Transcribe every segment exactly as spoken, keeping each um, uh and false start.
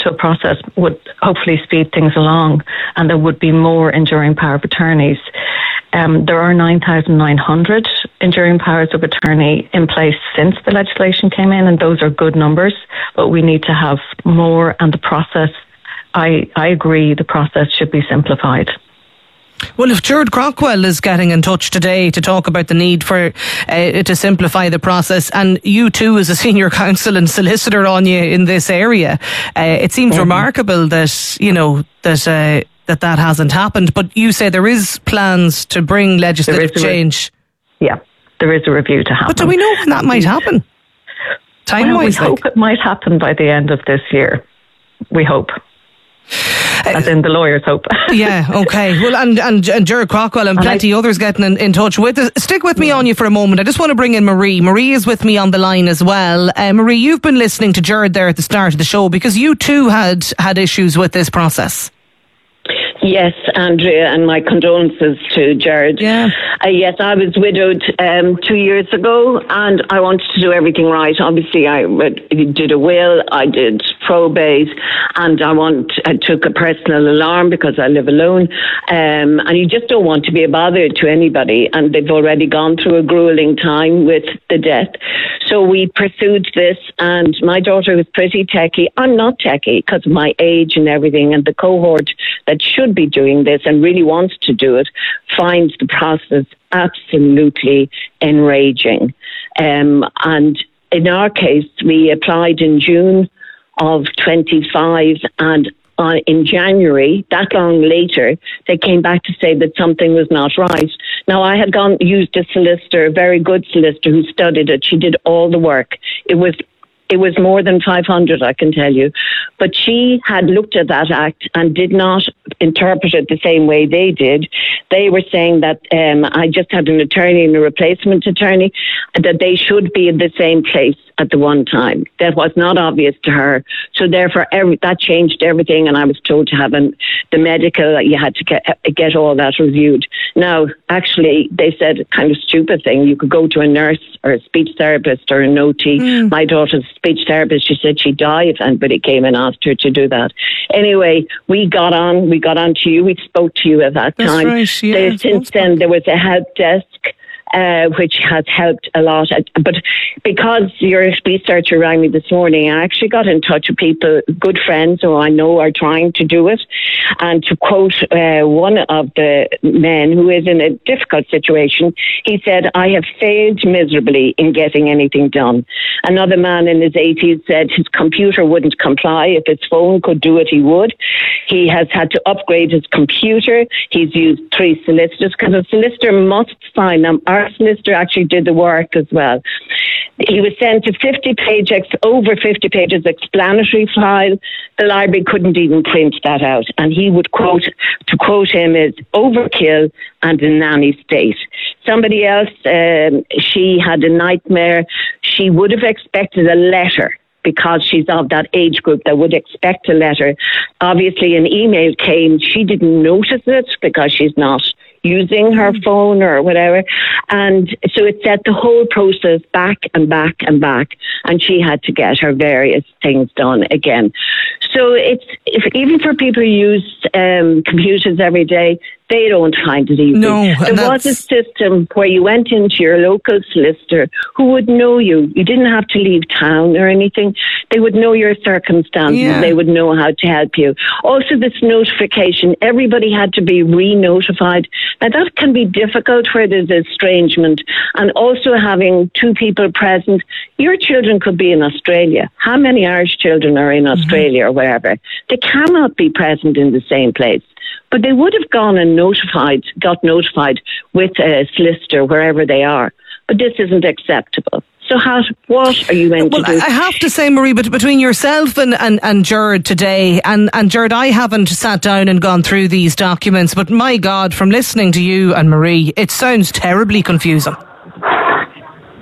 to a process would hopefully speed things along, and there would be more enduring power of attorneys. Um, there are nine thousand nine hundred enduring powers of attorney in place since the legislation came in, and those are good numbers, but we need to have more, and the process, I, I agree, the process should be simplified. Well, if Gerard Crockwell is getting in touch today to talk about the need for uh, to simplify the process, and you too as a senior counsel and solicitor on you in this area, uh, it seems mm-hmm. remarkable that, you know, that uh, that that hasn't happened. But you say there is plans to bring legislative change. Re- yeah, there is a review to happen. But do we know when that might happen? Time-wise, well, we like? hope it might happen by the end of this year. We hope. As in the lawyers hope. Yeah, okay. Well, and, and, and Gerard Crockwell and plenty and I, others getting in, in touch with us. Stick with me yeah. on you for a moment. I just want to bring in Marie. Marie is with me on the line as well. Uh, Marie, you've been listening to Gerard there at the start of the show because you too had had issues with this process. Yes, Andrea, and my condolences to Gerard. Yeah. Uh, yes, I was widowed um, two years ago, and I wanted to do everything right. Obviously, I did a will, I did probate, and I want I took a personal alarm because I live alone. Um, and you just don't want to be a bother to anybody, and they've already gone through a grueling time with the death. So we pursued this, and my daughter was pretty techie. I'm not techie because of my age and everything, and the cohort that should be doing this and really wants to do it finds the process absolutely enraging. Um, and in our case, we applied in June of twenty-five, and uh, in January, that long later, they came back to say that something was not right. Now, I had gone used a solicitor, a very good solicitor who studied it. She did all the work. It was It was more than five hundred, I can tell you. But she had looked at that act and did not interpret it the same way they did. They were saying that um, I just had an attorney and a replacement attorney, that they should be in the same place at the one time. That was not obvious to her. So therefore, every, that changed everything, and I was told to have an, the medical, you had to get, get all that reviewed. Now, actually, they said a kind of stupid thing. You could go to a nurse or a speech therapist or an O T. Mm. My daughter's speech therapist, she said she'd die if anybody came and asked her to do that. Anyway, we got on, we got on to you, we spoke to you at that That's time. Right, yeah, there, since then, there was a help desk, Uh, which has helped a lot. But because your researcher rang me this morning, I actually got in touch with people, good friends who I know are trying to do it. And to quote uh, one of the men who is in a difficult situation, he said, "I have failed miserably in getting anything done." Another man in his eighties said his computer wouldn't comply. If his phone could do it, he would. He has had to upgrade his computer. He's used three solicitors because a solicitor must sign them. Our solicitor actually did the work as well. He was sent a fifty page, ex- over fifty pages explanatory file. The library couldn't even print that out. And he would quote, to quote him, is overkill and a nanny state. Somebody else, um, she had a nightmare. She would have expected a letter because she's of that age group that would expect a letter. Obviously, an email came. She didn't notice it because she's not using her phone or whatever. And so it set the whole process back and back and back. And she had to get her various things done again. So it's if, even for people who use um, computers every day, they don't find it easy. No, there was a system where you went into your local solicitor who would know you. You didn't have to leave town or anything. They would know your circumstances. Yeah. They would know how to help you. Also, this notification, everybody had to be re-notified. Now, that can be difficult where there's estrangement. And also having two people present. Your children could be in Australia. How many Irish children are in Australia mm-hmm. or wherever? They cannot be present in the same place. But they would have gone and notified, got notified with a solicitor wherever they are. But this isn't acceptable. So how, what are you meant well, to do? I have to say, Marie, but between yourself and, and, and Gerard today, and, and Gerard, I haven't sat down and gone through these documents, but my God, from listening to you and Marie, it sounds terribly confusing.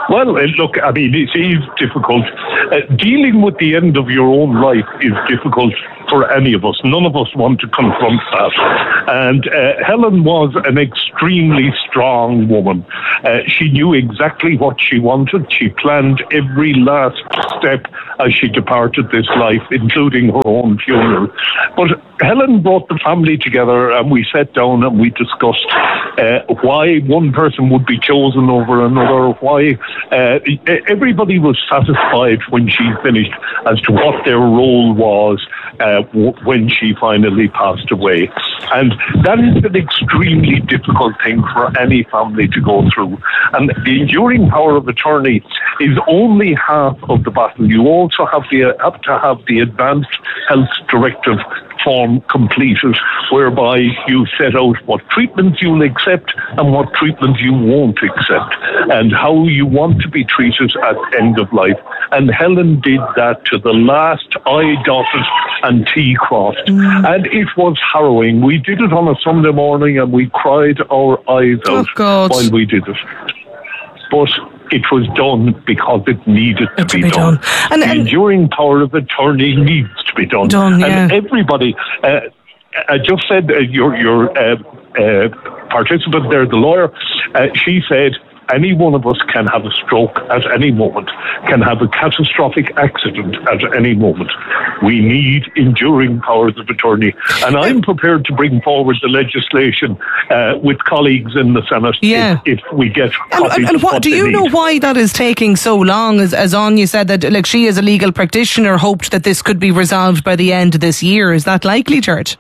Well, uh, look, I mean, it is difficult. Uh, dealing with the end of your own life is difficult for any of us. None of us want to confront that. And uh, Helen was an extremely strong woman. Uh, she knew exactly what she wanted. She planned every last step as she departed this life, including her own funeral. But Helen brought the family together, and we sat down and we discussed uh, why one person would be chosen over another, why uh, everybody was satisfied when she finished as to what their role was uh, w- when she finally passed away. And that is an extremely difficult thing for any family to go through. And the enduring power of attorney is only half of the battle. You also have, the, have to have the advanced health directive form completed, whereby you set out what treatments you'll accept and what treatments you won't accept, and how you want to be treated at end of life. And Helen did that to the last I dotted and T crossed. Mm. And it was harrowing. We did it on a Sunday morning and we cried our eyes out oh, while we did it. But it was done because it needed to, to be, be done. done. And, the and enduring power of attorney needs to be done. done yeah. And everybody, uh, I just said uh, your, your uh, uh, participant there, the lawyer, uh, she said, any one of us can have a stroke at any moment, can have a catastrophic accident at any moment. We need enduring powers of attorney. And I'm prepared to bring forward the legislation uh, with colleagues in the Senate yeah. if, if we get and, copies and, and of what, what do you need. know why that is taking so long? As, as Anya said, that like she as a legal practitioner hoped that this could be resolved by the end of this year. Is that likely, Jared?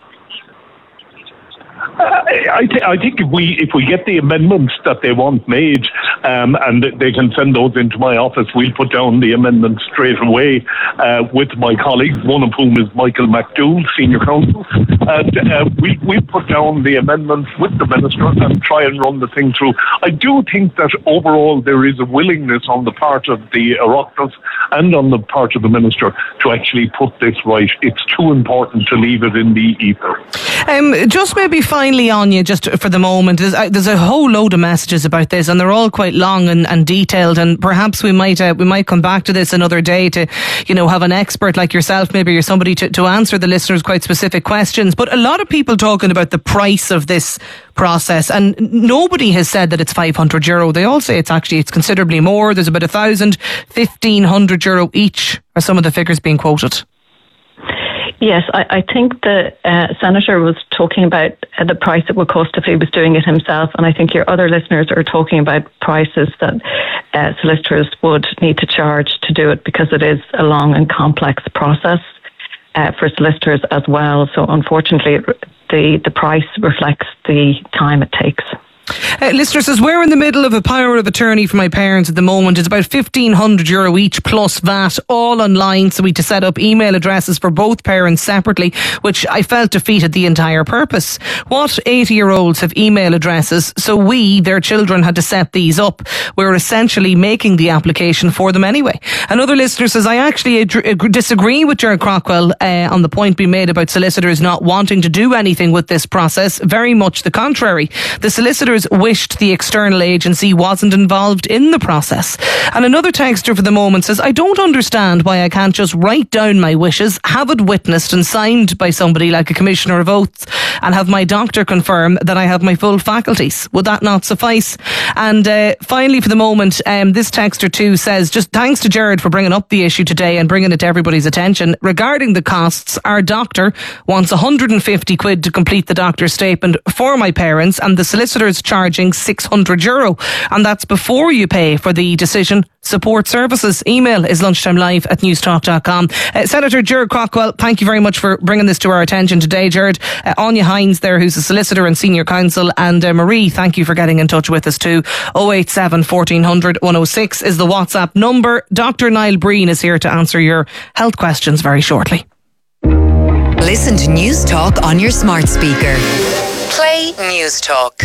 Uh, I, th- I think if we if we get the amendments that they want made, um, and they can send those into my office, we'll put down the amendments straight away uh, with my colleagues, one of whom is Michael McDougall, Senior Counsel, and uh, we we put down the amendments with the Minister and try and run the thing through. I do think that overall there is a willingness on the part of the Oireachtas and on the part of the Minister to actually put this right. It's too important to leave it in the ether. Um, just maybe finally, Anya, just for the moment, there's, uh, there's a whole load of messages about this, and they're all quite long and, and detailed. And perhaps we might uh, we might come back to this another day to, you know, have an expert like yourself, maybe you're somebody to, to answer the listeners' quite specific questions. But a lot of people talking about the price of this process, and nobody has said that it's five hundred euro. They all say it's actually it's considerably more. There's about a thousand, fifteen hundred euro each, are some of the figures being quoted. Yes, I, I think the uh, Senator was talking about uh, the price it would cost if he was doing it himself, and I think your other listeners are talking about prices that uh, solicitors would need to charge to do it, because it is a long and complex process uh, for solicitors as well. So unfortunately, the, the price reflects the time it takes. Uh, listener says, we're in the middle of a power of attorney for my parents at the moment. It's about fifteen hundred euro each plus V A T, all online. So we had to set up email addresses for both parents separately, which I felt defeated the entire purpose. What eighty year olds have email addresses? So we, their children, had to set these up. We're essentially making the application for them anyway. Another listener says, I actually ad- disagree with Gerard Crockwell uh, on the point we made about solicitors not wanting to do anything with this process. Very much the contrary. The solicitors wished the external agency wasn't involved in the process. And another texter for the moment says, I don't understand why I can't just write down my wishes, have it witnessed and signed by somebody like a commissioner of oaths, and have my doctor confirm that I have my full faculties. Would that not suffice? And uh, finally for the moment, um, this texter too says, just thanks to Jared for bringing up the issue today and bringing it to everybody's attention. Regarding the costs, our doctor wants one hundred fifty quid to complete the doctor's statement for my parents, and the solicitors charging six hundred euro, and that's before you pay for the decision support services. Email is lunchtimelive at newstalk dot com. Uh, Senator Gerard Crockwell, thank you very much for bringing this to our attention today, Gerard. Uh, Anya Hines there, who's a solicitor and senior counsel, and uh, Marie, thank you for getting in touch with us too. oh eight seven, fourteen hundred, one oh six is the WhatsApp number. Doctor Niall Breen is here to answer your health questions very shortly. Listen to News Talk on your smart speaker. Play News Talk.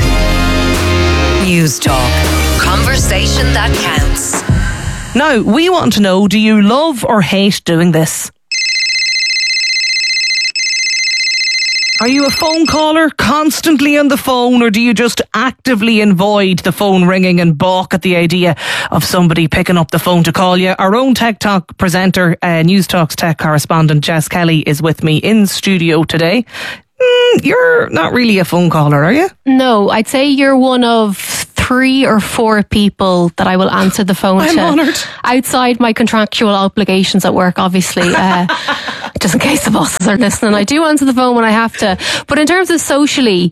News Talk. Conversation that counts. Now, we want to know, do you love or hate doing this? Are you a phone caller, constantly on the phone, or do you just actively avoid the phone ringing and balk at the idea of somebody picking up the phone to call you? Our own Tech Talk presenter, uh, News Talk's tech correspondent Jess Kelly is with me in studio today. Mm, you're not really a phone caller, are you? No, I'd say you're one of three or four people that I will answer the phone I'm to. honoured. Outside my contractual obligations at work, obviously. Uh, just in case the bosses are listening, I do answer the phone when I have to. But in terms of socially,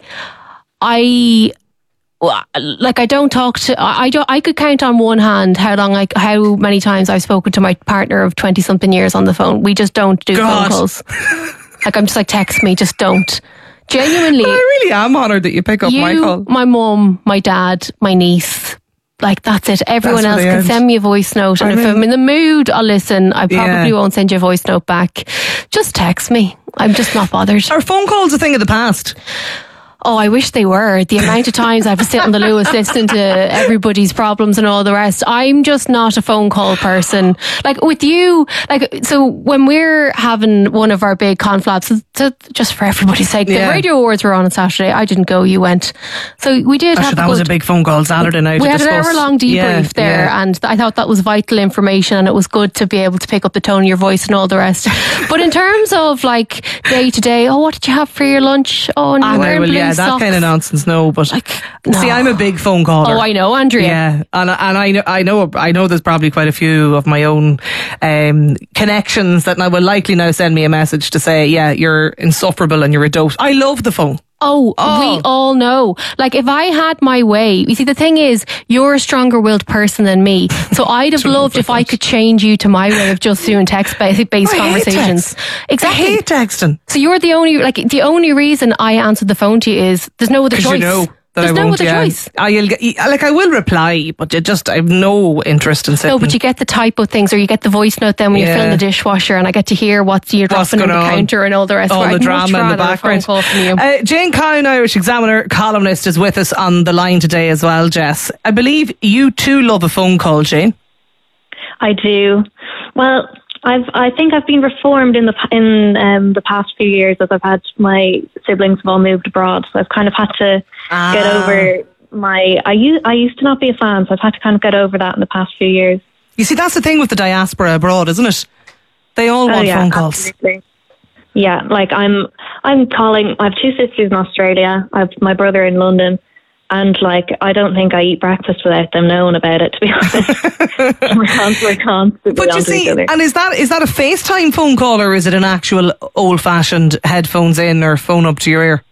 I... like I don't talk to I don't I could count on one hand how long I how many times I've spoken to my partner of twenty something years on the phone. We just don't do God. phone calls. Like I'm just like, text me, just don't. Genuinely, But I really am honoured that you pick up you, my call. my mum, my dad, my niece, like that's it. Everyone That's else the can end. send me a voice note, and I if mean- I'm in the mood, I'll listen. I probably Yeah. won't send you a voice note back. Just text me. I'm just not bothered. Are phone calls a thing of the past? Oh, I wish they were. The amount of times I've sit on the Lewis listening to everybody's problems and all the rest. I'm just not a phone call person. Like with you, like, so when we're having one of our big conflabs, so, so just for everybody's sake, Yeah. the Radio Awards were on on Saturday. I didn't go, you went. So we did Actually, have that a was a good- big phone call Saturday night. we to had an discuss- hour long debrief Yeah, there, yeah. and I thought that was vital information, and it was good to be able to pick up the tone of your voice and all the rest. But in terms of like day to day, oh, what did you have for your lunch? Oh, and Ah, you no, wearing well, blue yeah, that socks. kind of nonsense. No, but no. see, I'm a big phone caller. Oh, I know, Andrea. Yeah, and and I know I know I know there's probably quite a few of my own um, connections that now will likely now send me a message to say, yeah, you're insufferable and you're a dote. I love the phone. Oh, Oh. we all know. Like, if I had my way, you see, the thing is, you're a stronger willed person than me. So I'd have loved if I could change you to my way of just doing text based I hate conversations. text. Exactly. I hate texting. So you're the only, like, the only reason I answered the phone to you is there's no other Because choice. you know that there's I no won't. other yeah. choice. I, you'll get, like I will reply, but you just I have no interest in sitting. No, but you get the type of things, or you get the voice note then when you Yeah. fill the dishwasher, and I get to hear what you're What's dropping on the going on. counter and all the rest. all I'd the much drama in the rather a phone background. call from you. Uh, Jane Cowan, Irish Examiner columnist, is with us on the line today as well, Jess. I believe you too love a phone call, Jane. I do. Well, I've I think I've been reformed in the p- in um, the past few years as I've had my siblings have all moved abroad, so I've kind of had to Ah. get over my. I used I used to not be a fan, so I've had to kind of get over that in the past few years. You see, that's the thing with the diaspora abroad, isn't it? They all want phone calls. Absolutely. Yeah, like I'm I'm calling. I have two sisters in Australia. I have my brother in London. And like, I don't think I eat breakfast without them knowing about it, to be honest. we're constantly, constantly But you onto see, each other. and is that is that a FaceTime phone call, or is it an actual old-fashioned headphones in or phone up to your ear?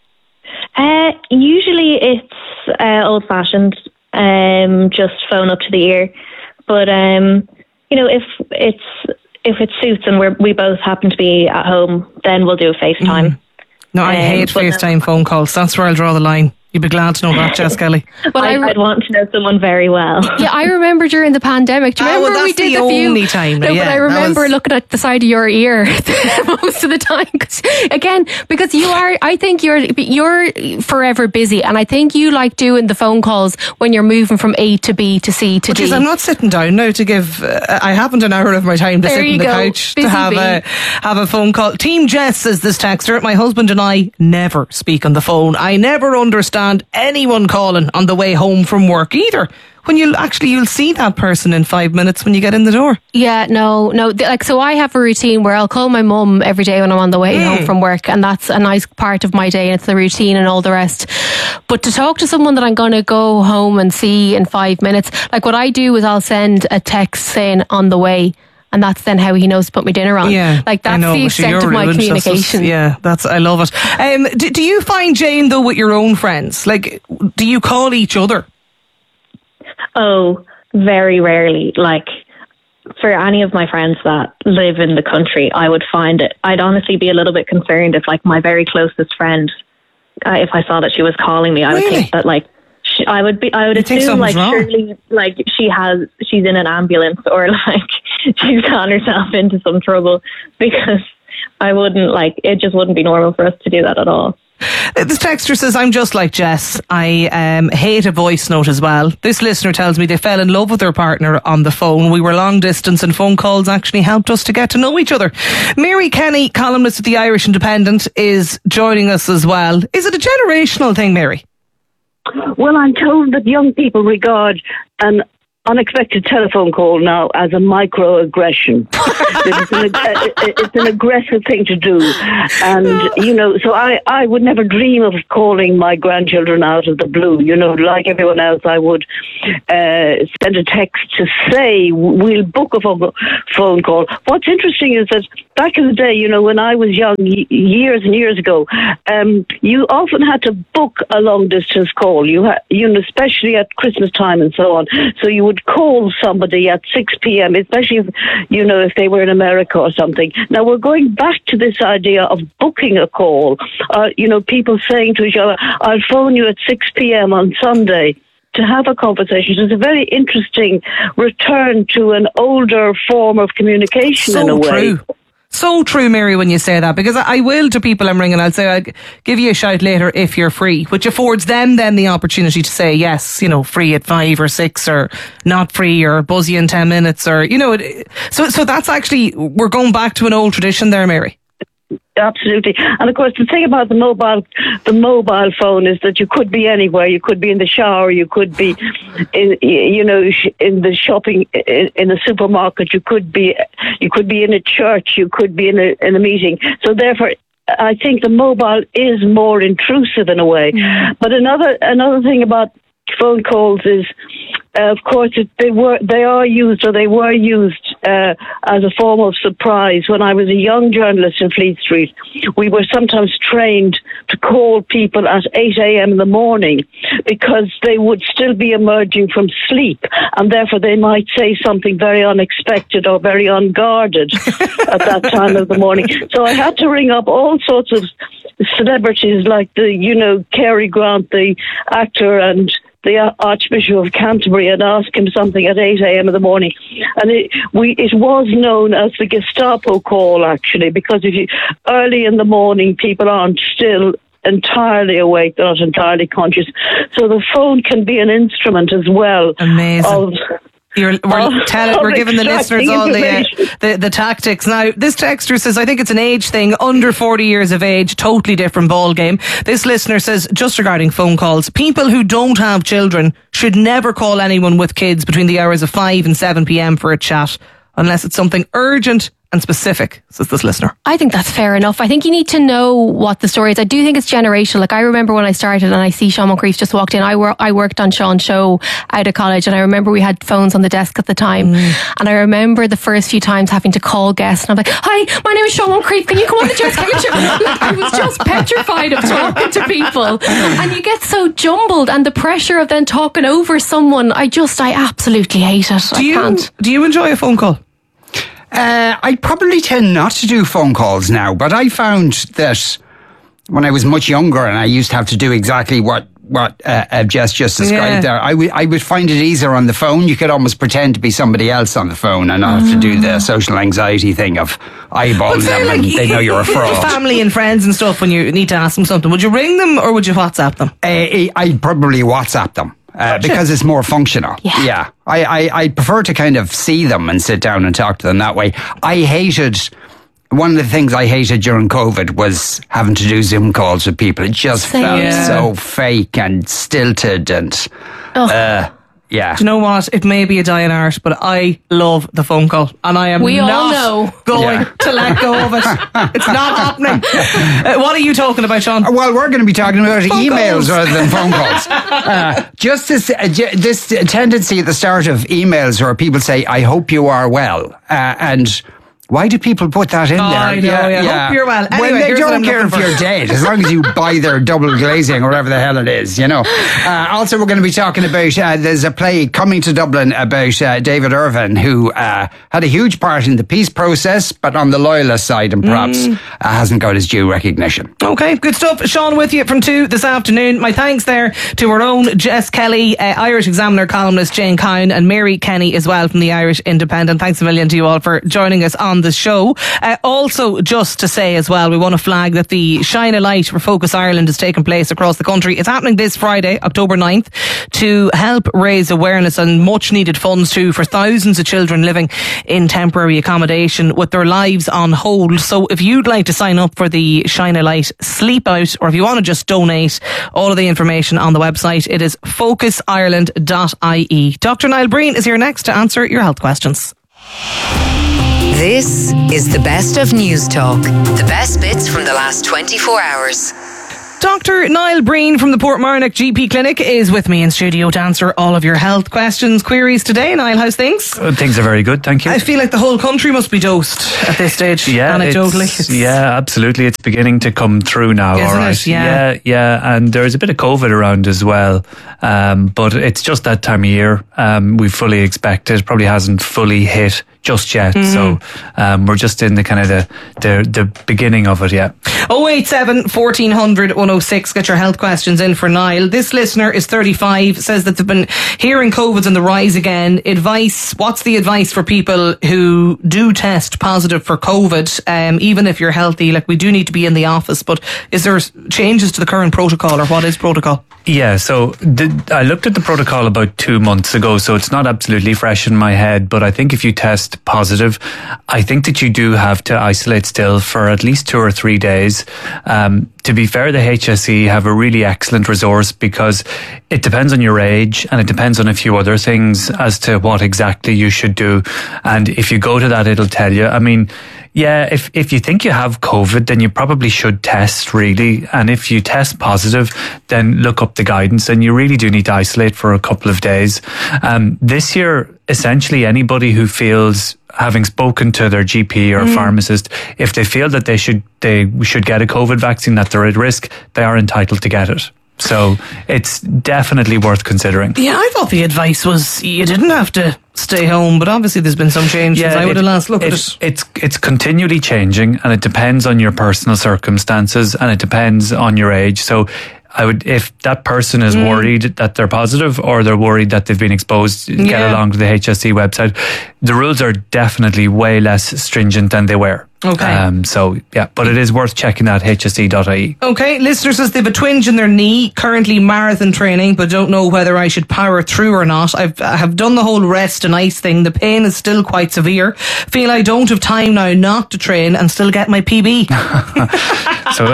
Uh, usually it's uh, old-fashioned, um, just phone up to the ear. But um, you know, if it's if it suits and we we both happen to be at home, then we'll do a FaceTime. Mm. No, I Um, hate but no. FaceTime phone calls. That's where I'll draw the line. You'd be glad to know that, Jess Kelly. But I I, re- I'd want to know someone very well. Yeah, I remember during the pandemic. Do you Ah, well, remember we that's did the the few? only time, No, yeah, but I that remember was- looking at the side of your ear most of the time. 'Cause, again, because you are, I think you're you're forever busy, and I think you like doing the phone calls when you're moving from A to B to C to Which D. is, I'm not sitting down now to give. Uh, I haven't an hour of my time to There sit you on the go. couch Busy to have bee. a have a phone call. Team Jess says this texter. My husband and I never speak on the phone. I never understand anyone calling on the way home from work either. When you'll actually you'll see that person in five minutes when you get in the door. Yeah, no, no. th- Like, so I have a routine where I'll call my mum every day when I'm on the way Hmm. home from work, and that's a nice part of my day, and it's the routine and all the rest. But to talk to someone that I'm going to go home and see in five minutes, like what I do is I'll send a text saying on the way. And that's then how he knows to put my dinner on. Yeah, Like, I that's know, the but extent you're of my ruined. That's just- communication. yeah, that's I love it. Um, do, do you find, Jane, though, with your own friends, like, do you call each other? Oh, very rarely. Like, for any of my friends that live in the country, I would find it, I'd honestly be a little bit concerned if, like, my very closest friend, uh, if I saw that she was calling me, I would Really? think that, like, she, I would be, I would You think assume, like, something's wrong? surely, like, she has, she's in an ambulance or, like, she's gotten herself into some trouble, because I wouldn't, like, it just wouldn't be normal for us to do that at all. This texter says, I'm just like Jess. I um, hate a voice note as well. This listener tells me they fell in love with their partner on the phone. We were long distance and phone calls actually helped us to get to know each other. Mary Kenny, columnist at the Irish Independent, is joining us as well. Is it a generational thing, Mary? Well, I'm told that young people regard an unexpected telephone call now as a microaggression. it's, an, it's an aggressive thing to do. And, you know, so I, I would never dream of calling my grandchildren out of the blue. You know, like everyone else, I would uh, send a text to say, we'll book a phone, phone call. What's interesting is that back in the day, you know, when I was young, years and years ago, um, you often had to book a long-distance call, you, ha- you know, especially at Christmas time and so on. So you would call somebody at six p.m., especially if, you know, if they were in America or something. Now, we're going back to this idea of booking a call. Uh, you know, people saying to each other, I'll phone you at six p.m. on Sunday to have a conversation. So it's a very interesting return to an older form of communication so in a way. True. So true, Mary, when you say that, because I will to people I'm ringing, I'll say, I'll give you a shout later if you're free, which affords them then the opportunity to say, yes, you know, free at five or six, or not free, or buzz you in ten minutes, or, you know, it, so, so that's actually, we're going back to an old tradition there, Mary. Absolutely. And of course, the thing about the mobile, the mobile phone is that you could be anywhere. You could be in the shower. You could be in, you know, in the shopping, in, in a supermarket. You could be, you could be in a church. You could be in a, in a meeting. So therefore, I think the mobile is more intrusive in a way. Mm. But another, another thing about phone calls is, uh, of course, it, they were they are used or they were used uh, as a form of surprise. When I was a young journalist in Fleet Street, we were sometimes trained to call people at eight a.m. in the morning because they would still be emerging from sleep, and therefore they might say something very unexpected or very unguarded at that time of the morning. So I had to ring up all sorts of celebrities like the, you know, Cary Grant, the actor, and the Archbishop of Canterbury, and ask him something at eight a.m. in the morning. And it, we, it was known as the Gestapo call, actually, because if you, early in the morning, people aren't still entirely awake, they're not entirely conscious. So the phone can be an instrument as well. Amazing. Of, You're, we're, of, tell it, we're giving the listeners all the, uh, the the tactics. Now, this texter says, I think it's an age thing. Under forty years of age, totally different ball game. This listener says, just regarding phone calls, people who don't have children should never call anyone with kids between the hours of five and seven p.m. for a chat, unless it's something urgent and specific, says this listener. I think that's fair enough. I think you need to know what the story is. I do think it's generational. Like, I remember when I started and I see Sean Moncrief just walked in. I, wor- I worked on Sean's show out of college, and I remember we had phones on the desk at the time. Mm. And I remember the first few times having to call guests, and I'm like, hi, my name is Sean Moncrief. Can you come on the Jess Kelly show? Like, I was just petrified of talking to people. And you get so jumbled, and the pressure of then talking over someone, I just, I absolutely hate it. Do I you, can't. Do you enjoy a phone call? Uh, I probably tend not to do phone calls now, but I found that when I was much younger and I used to have to do exactly what what uh, uh, Jess just described yeah. there, I would I would find it easier on the phone. You could almost pretend to be somebody else on the phone and not have to do the social anxiety thing of eyeballing them, like, and they know you're a fraud. Family and friends and stuff, when you need to ask them something, would you ring them or would you WhatsApp them? Uh, I'd probably WhatsApp them. Uh, because it's more functional. Yeah. yeah. I, I, I prefer to kind of see them and sit down and talk to them that way. I hated, one of the things I hated during COVID was having to do Zoom calls with people. It just Same. felt yeah. so fake and stilted and, oh. uh, yeah. Do you know what? It may be a dying art, but I love the phone call, and I am we not all know. going Yeah. to let go of it. It's not happening. Uh, what are you talking about, Sean? Well, we're going to be talking about phone emails calls. rather than phone calls. Uh, just this, uh, this tendency at the start of emails where people say, I hope you are well. Uh, and why do people put that in Oh, there? I know, yeah. Hope you're well. Anyway, when they here's what don't I'm care if looking for. you're dead, as long as you buy their double glazing or whatever the hell it is, you know. Uh, also, we're going to be talking about, uh, there's a play coming to Dublin about uh, David Irvine, who uh, had a huge part in the peace process, but on the loyalist side, and perhaps mm. uh, hasn't got his due recognition. Okay, good stuff. Sean with you from two this afternoon. My thanks there to our own Jess Kelly, uh, Irish Examiner columnist Jane Cowan, and Mary Kenny as well from the Irish Independent. Thanks a million to you all for joining us on on the show. Uh, also, just to say as well, we want to flag that the Shine a Light for Focus Ireland is taking place across the country. It's happening this Friday, October ninth, to help raise awareness and much needed funds too for thousands of children living in temporary accommodation with their lives on hold. So if you'd like to sign up for the Shine a Light Sleep Out, or if you want to just donate, all of the information on the website, it is focus ireland dot I E. Doctor Niall Breen is here next to answer your health questions. This is the best of News Talk. The best bits from the last twenty-four hours. Doctor Niall Breen from the Portmarnock G P Clinic is with me in studio to answer all of your health questions, queries today. Niall, how's things? Uh, things are very good, thank you. I feel like the whole country must be dosed at this stage, yeah, anecdotally. It's, it's, yeah, absolutely. It's beginning to come through now, Isn't all right. it? Yeah. yeah, yeah. And there's a bit of COVID around as well. Um, but it's just that time of year. Um, we fully expect it. Probably hasn't fully hit just yet. Mm. So um, we're just in the kind of the, the, the beginning of it, yeah. oh eight seven, fourteen hundred, one oh six. Get your health questions in for Niall. This listener is thirty-five, says that they've been hearing COVID's on the rise again. Advice, what's the advice for people who do test positive for COVID, um, even if you're healthy? Like, we do need to be in the office, but is there changes to the current protocol, or what is protocol? Yeah, so the, I looked at the protocol about two months ago, so it's not absolutely fresh in my head, but I think if you test positive, I think that you do have to isolate still for at least two or three days. Um, to be fair, the H S E have a really excellent resource because it depends on your age and it depends on a few other things as to what exactly you should do. And if you go to that, it'll tell you. I mean, yeah, if, if you think you have COVID, then you probably should test, really. And if you test positive, then look up the guidance, and you really do need to isolate for a couple of days. Um, this year, essentially anybody who feels, having spoken to their G P or mm. pharmacist, if they feel that they should they should get a COVID vaccine, that they're at risk, they are entitled to get it. So it's definitely worth considering. Yeah, I thought the advice was you didn't have to stay home, but obviously there's been some change yeah, since I would have last looked it, at it. It's, it's continually changing, and it depends on your personal circumstances, and it depends on your age. So I would, if that person is mm. worried that they're positive or they're worried that they've been exposed, yeah. get along to the H S E website. The rules are definitely way less stringent than they were. Okay. Um, so, yeah, but it is worth checking that, H S E dot I E. Okay, listener says they have a twinge in their knee, currently marathon training, but don't know whether I should power through or not. I've I have done the whole rest and ice thing. The pain is still quite severe. Feel I don't have time now not to train and still get my P B. so,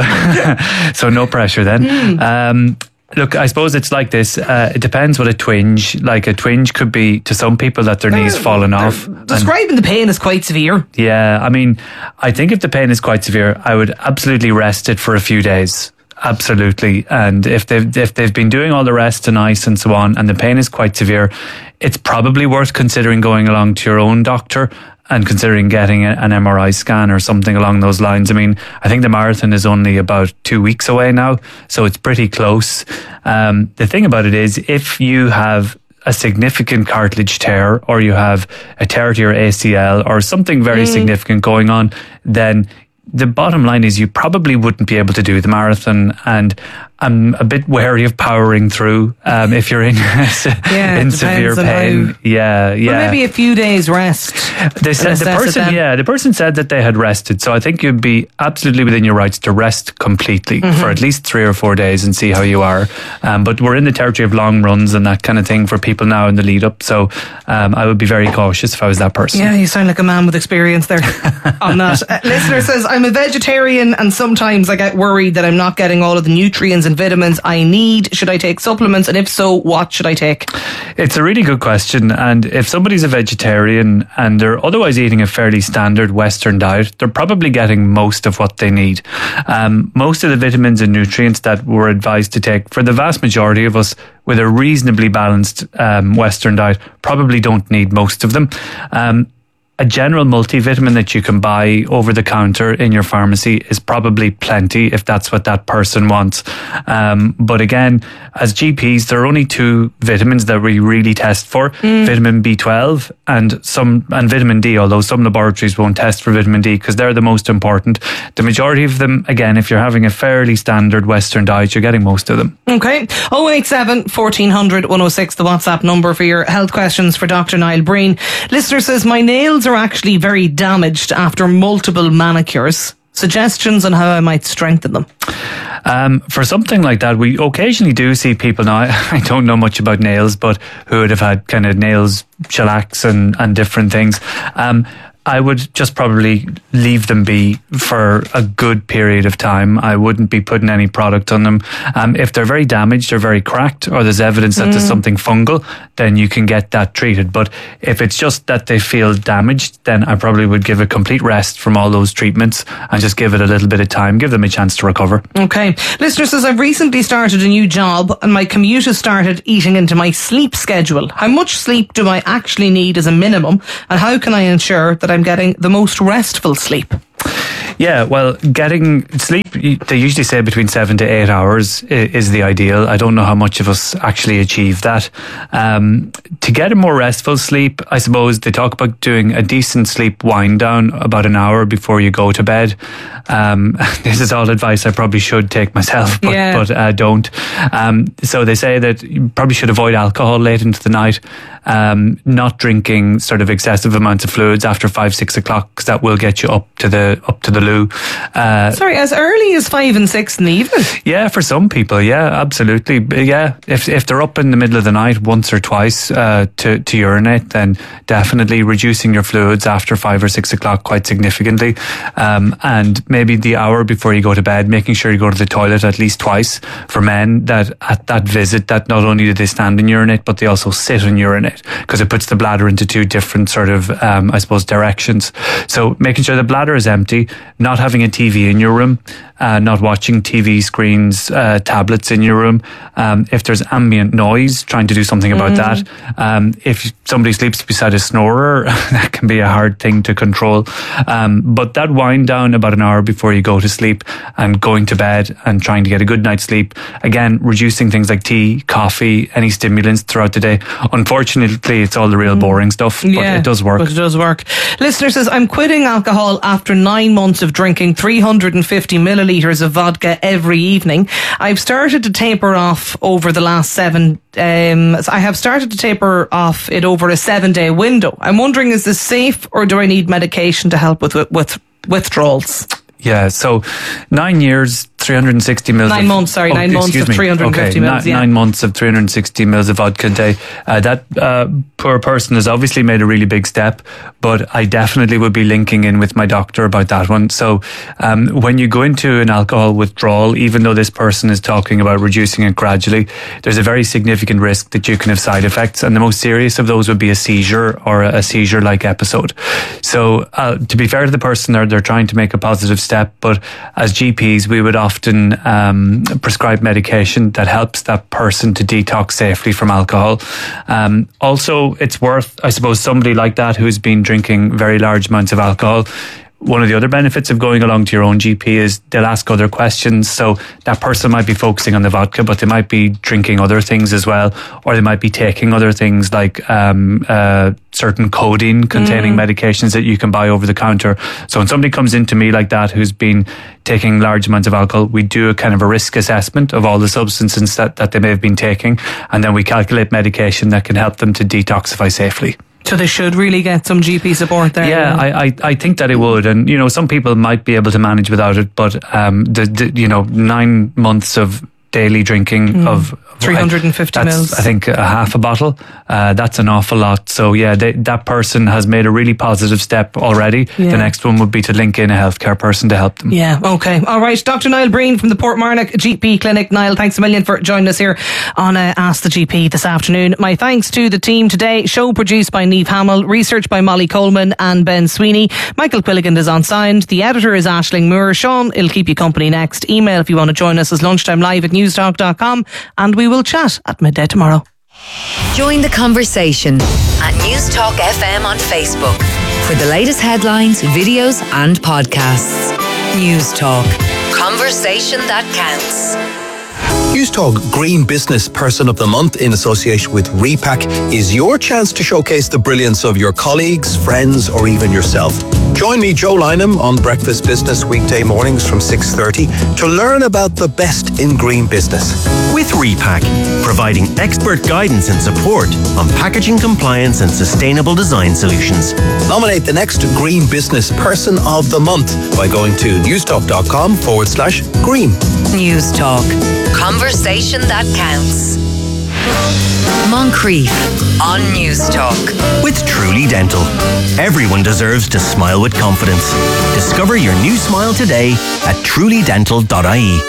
so no pressure then. Mm. Um, Look, I suppose it's like this. Uh, it depends what a twinge, like a twinge could be to some people that their knee's fallen off. Describing the pain as quite severe. Yeah, I mean, I think if the pain is quite severe, I would absolutely rest it for a few days. Absolutely. And if they've, if they've been doing all the rest and ice and so on, and the pain is quite severe, it's probably worth considering going along to your own doctor and considering getting an M R I scan or something along those lines. I mean, I think the marathon is only about two weeks away now, so it's pretty close. Um, the thing about it is, if you have a significant cartilage tear, or you have a tear to your A C L, or something very mm. significant going on, then the bottom line is you probably wouldn't be able to do the marathon, and I'm a bit wary of powering through um, if you're in yeah, in severe pain. How, yeah, yeah. Well, maybe a few days rest. They said the person, yeah, the person said that they had rested. So I think you'd be absolutely within your rights to rest completely mm-hmm. for at least three or four days and see how you are. Um, but we're in the territory of long runs and that kind of thing for people now in the lead up. So um, I would be very cautious if I was that person. Yeah, you sound like a man with experience there on that. Uh, listener says, I'm a vegetarian and sometimes I get worried that I'm not getting all of the nutrients and vitamins I need. Should I take supplements? And if so, what should I take? It's a really good question. And if somebody's a vegetarian and they're otherwise eating a fairly standard Western diet, they're probably getting most of what they need. Um, most of the vitamins and nutrients that we're advised to take, for the vast majority of us with a reasonably balanced um, Western diet, probably don't need most of them. Um, A general multivitamin that you can buy over the counter in your pharmacy is probably plenty if that's what that person wants. Um, but again, as G Ps, there are only two vitamins that we really test for: mm. vitamin B twelve and some and vitamin D. Although some laboratories won't test for vitamin D because they're the most important. The majority of them, again, if you're having a fairly standard Western diet, you're getting most of them. Okay, oh eight seven, fourteen hundred, one oh six, the WhatsApp number for your health questions for Doctor Niall Breen. Listener says, my nails are are actually very damaged after multiple manicures. Suggestions on how I might strengthen them? Um, for something like that, we occasionally do see people now, I, I don't know much about nails, but who would have had kind of nails, shellacs and, and different things. Um, I would just probably leave them be for a good period of time. I wouldn't be putting any product on them. Um, if they're very damaged or very cracked, or there's evidence that mm. there's something fungal, then you can get that treated. But if it's just that they feel damaged, then I probably would give a complete rest from all those treatments and just give it a little bit of time, give them a chance to recover. Okay. Listener says, I've recently started a new job and my commute has started eating into my sleep schedule. How much sleep do I actually need as a minimum, and how can I ensure that I'm getting the most restful sleep? Yeah, well, getting sleep, they usually say between seven to eight hours is the ideal. I don't know how much of us actually achieve that. Um, to get a more restful sleep, I suppose they talk about doing a decent sleep wind down about an hour before you go to bed. Um, this is all advice I probably should take myself, but, yeah. but uh, don't. Um, so they say that you probably should avoid alcohol late into the night, um, not drinking sort of excessive amounts of fluids after five, six o'clock, because that will get you up to the up to the loo. Uh, Sorry, as early as five and six in the evening? Yeah, for some people, yeah, absolutely. Yeah, if if they're up in the middle of the night once or twice uh, to, to urinate, then definitely reducing your fluids after five or six o'clock quite significantly. Um, and maybe the hour before you go to bed, making sure you go to the toilet at least twice. For men, that at that visit, that not only do they stand and urinate, but they also sit and urinate, because it puts the bladder into two different sort of, um, I suppose, directions. So making sure the bladder is empty, not having a T V in your room, uh, not watching T V screens, uh, tablets in your room. Um, if there's ambient noise, trying to do something about mm. that. Um, if somebody sleeps beside a snorer, that can be a hard thing to control. Um, but that wind down about an hour before you go to sleep and going to bed and trying to get a good night's sleep. Again, reducing things like tea, coffee, any stimulants throughout the day. Unfortunately, it's all the real boring stuff, but yeah, it does work. But it does work. Listener says, I'm quitting alcohol after nine months of drinking three hundred fifty millilitres of vodka every evening. I've started to taper off over the last seven um, I have started to taper off it over a seven day window. I'm wondering, is this safe, or do I need medication to help with, with, with withdrawals? Yeah, so nine years, three hundred sixty mils. Nine of, months, sorry, oh, nine months of three hundred fifty okay, mils. Nine, yeah. nine months of three hundred sixty mils of vodka a day. Uh, that uh, poor person has obviously made a really big step, but I definitely would be linking in with my doctor about that one. So um, when you go into an alcohol withdrawal, even though this person is talking about reducing it gradually, there's a very significant risk that you can have side effects, and the most serious of those would be a seizure or a seizure-like episode. So uh, to be fair to the person, they're, they're trying to make a positive step, but as G Ps, we would often um, prescribe medication that helps that person to detox safely from alcohol. Um, also, it's worth, I suppose, somebody like that who's been drinking very large amounts of alcohol. One of the other benefits of going along to your own G P is they'll ask other questions. So that person might be focusing on the vodka, but they might be drinking other things as well, or they might be taking other things like um, uh, certain codeine containing mm. medications that you can buy over the counter. So when somebody comes into me like that who's been taking large amounts of alcohol, we do a kind of a risk assessment of all the substances that, that they may have been taking, and then we calculate medication that can help them to detoxify safely. So they should really get some G P support there. Yeah, I, I, I think that it would, and you know, some people might be able to manage without it, but um, the, the you know, nine months of daily drinking mm. of three hundred fifty I, mils. I think a half a bottle. Uh, that's an awful lot. So yeah, they, that person has made a really positive step already. Yeah. The next one would be to link in a healthcare person to help them. Yeah, okay. All right. Doctor Niall Breen from the Portmarnock G P Clinic. Niall, thanks a million for joining us here on uh, Ask the G P this afternoon. My thanks to the team today. Show produced by Niamh Hamill, research by Molly Coleman and Ben Sweeney. Michael Quilligan is on sound. The editor is Aisling Moore. Sean, he'll keep you company next. Email if you want to join us as lunchtime live at newstalk dot com, and we will chat at midday tomorrow. Join the conversation at Newstalk F M on Facebook for the latest headlines, videos and podcasts. Newstalk. Conversation that counts. Newstalk Green Business Person of the Month in association with Repack is your chance to showcase the brilliance of your colleagues, friends or even yourself. Join me, Joe Lynham, on Breakfast Business weekday mornings from six thirty to learn about the best in green business. With Repack, providing expert guidance and support on packaging compliance and sustainable design solutions. Nominate the next Green Business Person of the Month by going to newstalk.com forward slash green. News Talk. Conversation that counts. Moncrief on News Talk. With Truly Dental. Everyone deserves to smile with confidence. Discover your new smile today at truly dental dot I E.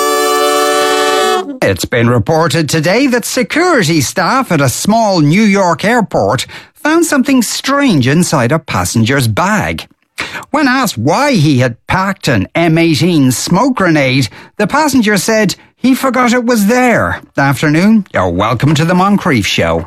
It's been reported today that security staff at a small New York airport found something strange inside a passenger's bag. When asked why he had packed an M eighteen smoke grenade, the passenger said he forgot it was there. Afternoon, you're welcome to the Moncrief Show.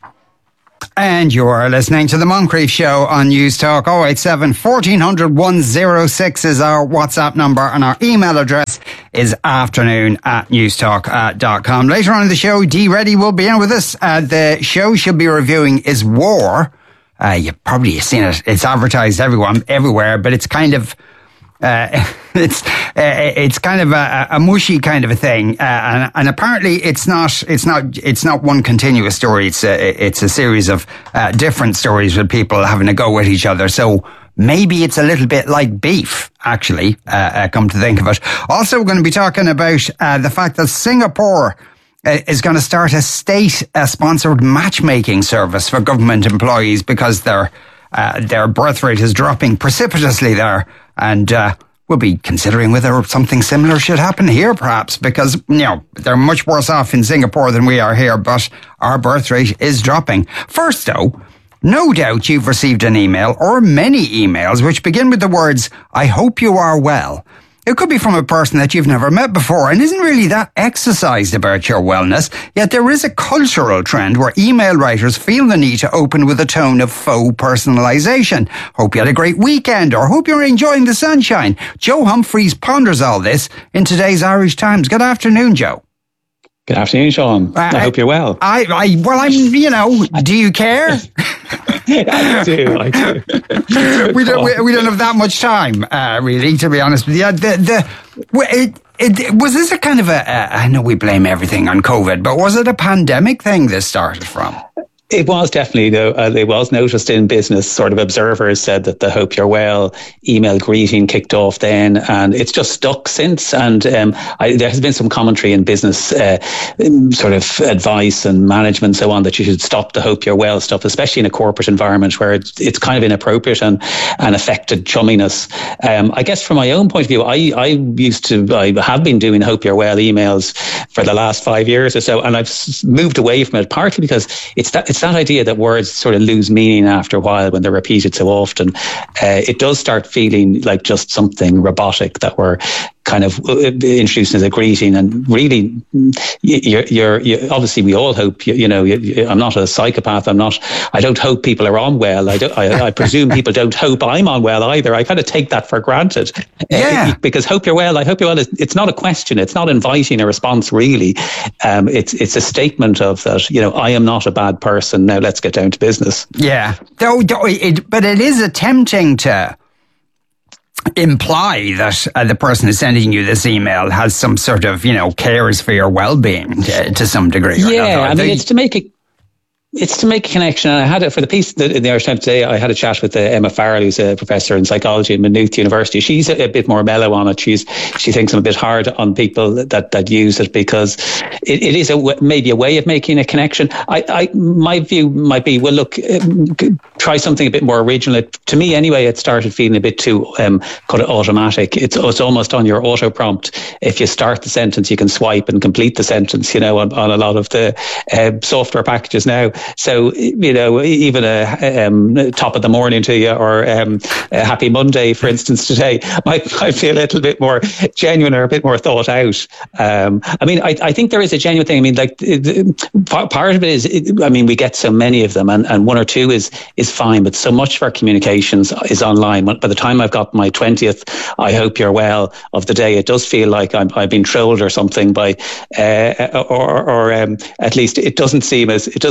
And you are listening to the Moncrief Show on News Talk. oh eight seven, fourteen hundred, one oh six is our WhatsApp number, and our email address is afternoon at newstalk dot com. Later on in the show, Dee Reddy will be in with us. Uh, the show she'll be reviewing is War. Uh, you've probably seen it. It's advertised everyone, everywhere, but it's kind of... Uh, it's uh, it's kind of a, a mushy kind of a thing, uh, and, and apparently it's not it's not it's not one continuous story. It's a, it's a series of uh, different stories with people having a go at each other. So maybe it's a little bit like beef, actually. Uh, uh, come to think of it. Also, we're going to be talking about uh, the fact that Singapore uh, is going to start a state-sponsored matchmaking service for government employees because their uh, their birth rate is dropping precipitously there. And uh, we'll be considering whether something similar should happen here, perhaps, because, you know, they're much worse off in Singapore than we are here, but our birth rate is dropping. First, though, no doubt you've received an email or many emails which begin with the words, "I hope you are well." It could be from a person that you've never met before and isn't really that exercised about your wellness, yet there is a cultural trend where email writers feel the need to open with a tone of faux personalisation. Hope you had a great weekend, or hope you're enjoying the sunshine. Joe Humphreys ponders all this in today's Irish Times. Good afternoon, Joe. Good afternoon, Sean. Uh, I hope you're well. I, I, well, I'm, you know, do you care? I do, I do. we, don't, we, we don't have that much time, uh, really, to be honest with you. The, the, it, it, was this a kind of a, uh, I know we blame everything on COVID, but was it a pandemic thing this started from? It was definitely, though. Uh, it was noticed in business. Sort of observers said that the "Hope You're Well" email greeting kicked off then, and it's just stuck since. And um, I, there has been some commentary in business, uh, sort of advice and management, and so on, that you should stop the "Hope You're Well" stuff, especially in a corporate environment where it's, it's kind of inappropriate and, and affected chumminess. Um, I guess from my own point of view, I, I used to, I have been doing "Hope You're Well" emails for the last five years or so, and I've moved away from it, partly because it's that it's that idea that words sort of lose meaning after a while when they're repeated so often. Uh, it does start feeling like just something robotic that we're kind of introducing as a greeting. And really, you're, you're, you're obviously we all hope, you, you know, you, I'm not a psychopath. I'm not, I don't hope people are on well. I don't, I, I presume people don't hope I'm on well either. I kind of take that for granted. Yeah. Uh, because hope you're well, I hope you're well. It's not a question. It's not inviting a response, really. Um, it's, it's a statement of that, you know, I am not a bad person. Now let's get down to business. Yeah. Though, it, but it is attempting to imply that uh, the person who's sending you this email has some sort of, you know, cares for your well-being to, to some degree. Yeah, I mean, it's to make it It's to make a connection. And I had it for the piece in the Irish Times today. I had a chat with uh, Emma Farrell, who's a professor in psychology at Maynooth University. She's a, a bit more mellow on it. She's she thinks I'm a bit hard on people that that use it because it, it is a w- maybe a way of making a connection. I, I my view might be, well, look, um, try something a bit more original. It, to me, anyway, it started feeling a bit too um, kind of automatic. It's it's almost on your auto prompt. If you start the sentence, you can swipe and complete the sentence. You know, on, on a lot of the uh, software packages now. So, you know, even a um, top of the morning to you or um, a happy Monday, for instance, today might, might feel a little bit more genuine or a bit more thought out. Um, I mean, I, I think there is a genuine thing. I mean, like part of it is, I mean, we get so many of them and, and one or two is is fine, but so much of our communications is online. By the time I've got my twentieth, I hope you're well of the day, it does feel like I'm, I've been trolled or something by, uh, or, or um, at least it doesn't seem as, it doesn't feel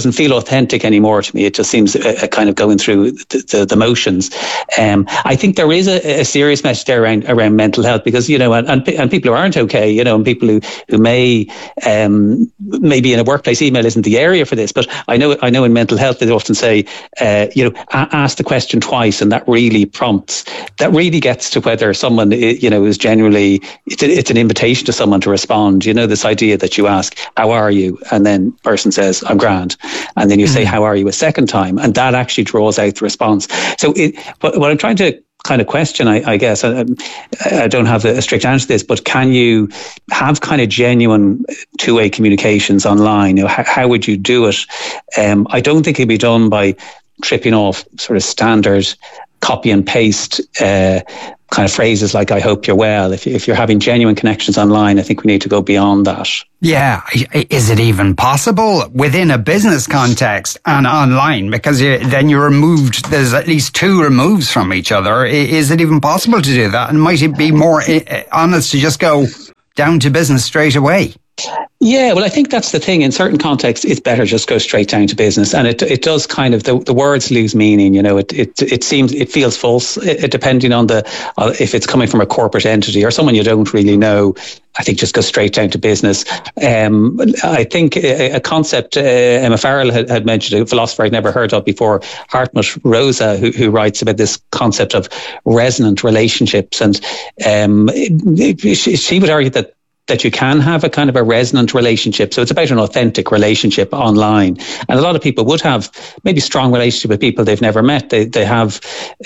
authentic anymore to me. It just seems a, a kind of going through the, the, the motions. Um, I think there is a, a serious message there around, around mental health, because, you know, and, and, and people who aren't okay, you know, and people who, who may, um, maybe in a workplace, email isn't the area for this, but I know, I know in mental health, they often say, uh, you know, a- ask the question twice, and that really prompts, that really gets to whether someone, you know, is genuinely, it's, a, it's an invitation to someone to respond. You know, this idea that you ask, how are you? And then person says, I'm grand. And then you mm-hmm. say, how are you, a second time? And that actually draws out the response. So it, what, what I'm trying to kind of question, I, I guess, I, I don't have a strict answer to this, but can you have kind of genuine two-way communications online? You know, how, how would you do it? Um, I don't think it'd be done by tripping off sort of standard copy and paste uh, kind of phrases like, I hope you're well. If, if you're having genuine connections online, I think we need to go beyond that. Yeah. Is it even possible within a business context and online? Because you, then you're removed, there's at least two removes from each other. Is it even possible to do that? And might it be more honest to just go down to business straight away? Yeah, well, I think that's the thing. In certain contexts, it's better just go straight down to business, and it it does kind of the, the words lose meaning. You know, it it it seems it feels false it, depending on the uh, if it's coming from a corporate entity or someone you don't really know. I think just go straight down to business. Um, I think a, a concept uh, Emma Farrell had, had mentioned, a philosopher I'd never heard of before, Hartmut Rosa, who, who writes about this concept of resonant relationships, and um, it, it, she, she would argue that. that you can have a kind of a resonant relationship. So it's about an authentic relationship online. And a lot of people would have maybe strong relationship with people they've never met. They they have,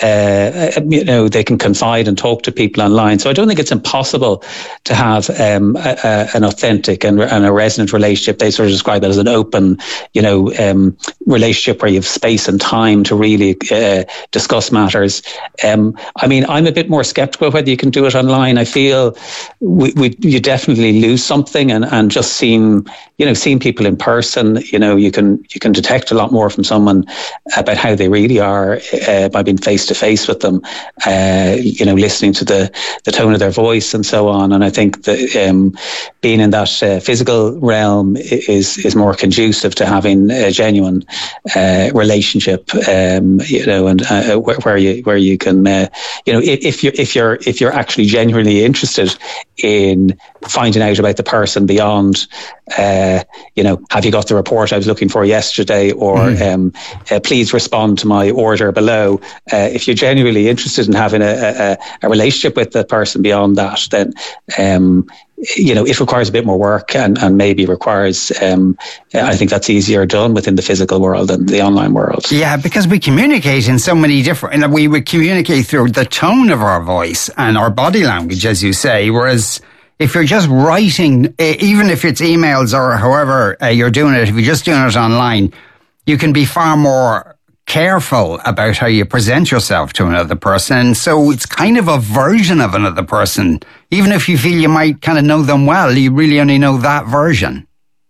uh, you know, they can confide and talk to people online. So I don't think it's impossible to have um, a, a, an authentic and, and a resonant relationship. They sort of describe it as an open, you know, um, relationship where you have space and time to really uh, discuss matters. Um, I mean, I'm a bit more skeptical whether you can do it online. I feel we, we you definitely lose something, and, and just seeing, you know, seeing people in person, you know, you can you can detect a lot more from someone about how they really are uh, by being face to face with them, uh, you know, listening to the, the tone of their voice and so on. And I think that um, being in that uh, physical realm is is more conducive to having a genuine uh, relationship, um, you know, and uh, where, where you where you can, uh, you know, if, if you're if you're if you're actually genuinely interested in finding out about the person beyond, uh, you know, have you got the report I was looking for yesterday, or mm. um, uh, please respond to my order below. Uh, if you're genuinely interested in having a, a, a relationship with the person beyond that, then, um, you know, it requires a bit more work, and, and maybe requires, um, I think that's easier done within the physical world than the online world. Yeah, because we communicate in so many different, and we would communicate through the tone of our voice and our body language, as you say, whereas if you're just writing, even if it's emails or however uh, you're doing it, if you're just doing it online, you can be far more careful about how you present yourself to another person. So it's kind of a version of another person. Even if you feel you might kind of know them well, you really only know that version.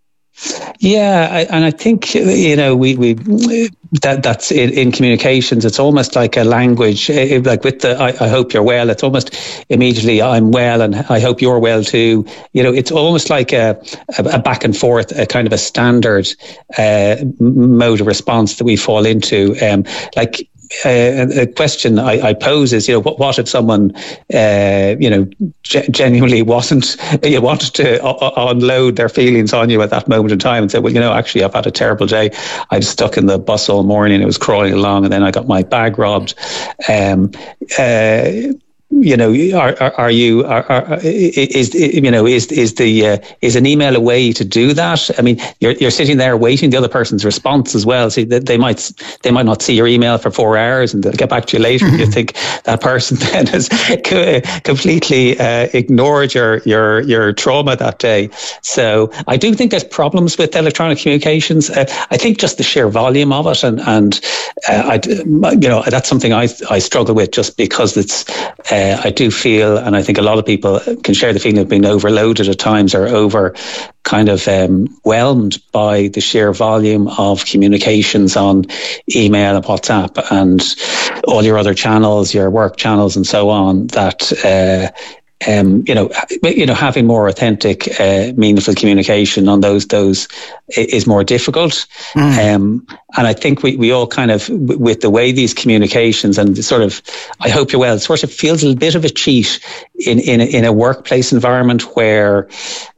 Yeah, I, and I think, you know, we, we that that's in, in communications. It's almost like a language, like with the I, I hope you're well. It's almost immediately I'm well, and I hope you're well too. You know, it's almost like a, a back and forth, a kind of a standard uh, mode of response that we fall into. Um, like. Uh, a question I, I pose is, you know, what, what if someone, uh, you know, ge- genuinely wasn't, you wanted to o- unload their feelings on you at that moment in time and said, well, you know, actually, I've had a terrible day. I was stuck in the bus all morning. It was crawling along, and then I got my bag robbed. Um, uh, you know, are are, are you are, are is you know is is the uh, is an email a way to do that? I mean, you're you're sitting there waiting the other person's response as well. See, they, they might they might not see your email for four hours, and they'll get back to you later. And you think that person then has completely uh, ignored your your your trauma that day. So I do think there's problems with electronic communications. Uh, I think just the sheer volume of it, and and uh, I you know that's something I I struggle with, just because it's. Uh, I do feel, and I think a lot of people can share the feeling of being overloaded at times, or over kind of um, whelmed by the sheer volume of communications on email and WhatsApp and all your other channels, your work channels and so on, that uh, um, you know, you know, having more authentic, uh, meaningful communication on those those is more difficult. Mm. Um, and I think we, we all kind of, with the way these communications and sort of, I hope you're well, it sort of feels a bit of a cheat in in a, in a workplace environment where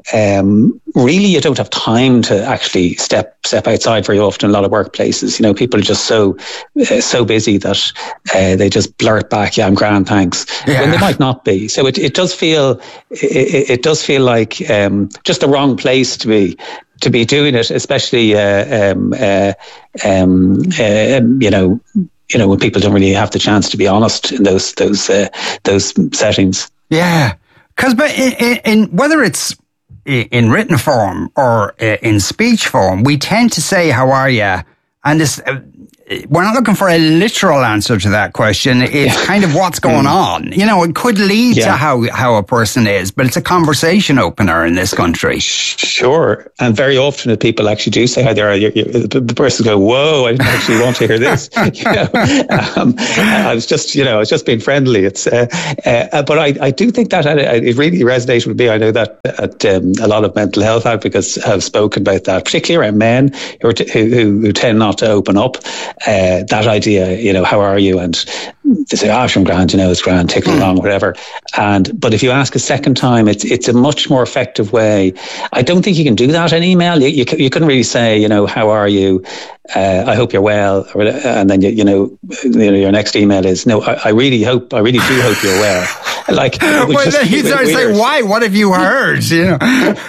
um, really you don't have time to actually step step outside very often in a lot of workplaces. You know, people are just so uh, so busy that uh, they just blurt back, yeah, I'm grand, thanks, yeah. when they might not be. So it, it does feel it, it does feel like um, just the wrong place to be to be doing it, especially uh, um, uh, um, uh, you know you know when people don't really have the chance to be honest in those those uh, those settings. Yeah, because but in, in, in whether it's in written form or in speech form, we tend to say, how are you? And this, uh, we're not looking for a literal answer to that question. It's yeah. kind of what's going mm. on. You know, it could lead yeah. to how, how a person is, but it's a conversation opener in this country. Sure. And very often people actually do say, hi there, you, you, the person go, whoa, I didn't actually want to hear this. you know, um, I was just, you know, I was just being friendly. It's, uh, uh, but I, I do think that it really resonated with me. I know that at, um, a lot of mental health advocates have spoken about that, particularly around men who, are t- who, who tend not to open up. Uh, that idea, you know, how are you? And they say, oh, I'm grand, you know, it's grand, ticking along, whatever. And, but if you ask a second time, it's, it's a much more effective way. I don't think you can do that in email. You, you, you couldn't really say, you know, how are you? Uh, I hope you're well. Or, and then, you, you know, you know, your next email is, no, I, I really hope, I really do hope you're well. Like, well, then you start saying, why? What have you heard? You know?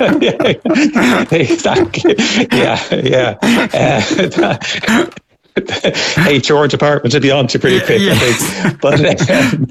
yeah, exactly. Yeah, yeah. Uh, that, H R department to be on to pretty quick, yeah. I think. But um,